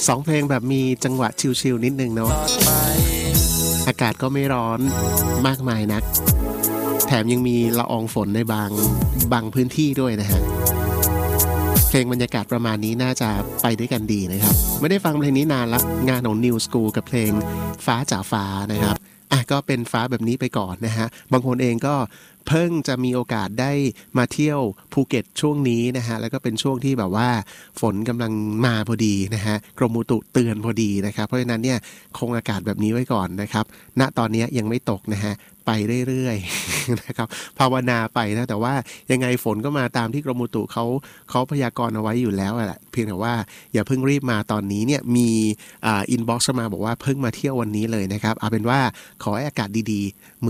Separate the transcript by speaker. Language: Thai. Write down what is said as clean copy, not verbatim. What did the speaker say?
Speaker 1: 2เพลงแบบมีจังหวะชิลๆนิดนึงเนาะอากาศก็ไม่ร้อนมากมายนักแถมยังมีละอองฝนในบางพื้นที่ด้วยนะฮะเพลงบรรยากาศประมาณนี้น่าจะไปด้วยกันดีนะครับไม่ได้ฟังเพลงนี้นานละงานของ New School กับเพลงฟ้าจ๋าฟ้านะครับก็เป็นฟ้าแบบนี้ไปก่อนนะฮะบางคนเองก็เพิ่งจะมีโอกาสได้มาเที่ยวภูเก็ตช่วงนี้นะฮะแล้วก็เป็นช่วงที่แบบว่าฝนกำลังมาพอดีนะฮะกรมอุตุเตือนพอดีนะครับเพราะฉะนั้นเนี่ยคงอากาศแบบนี้ไว้ก่อนนะครับณตอนนี้ยังไม่ตกนะฮะไปเรื่อยๆนะครับภาวนาไปนะแต่ว่ายังไงฝนก็มาตามที่กรมอุตุเขาพยากรณ์เอาไว้อยู่แล้วแหละเพียงแต่ว่าอย่าเพิ่งรีบมาตอนนี้เนี่ยมีอินบ็อกซ์มาบอกว่าเพิ่งมาเที่ยววันนี้เลยนะครับเอาเป็นว่าขอให้อากาศดีๆ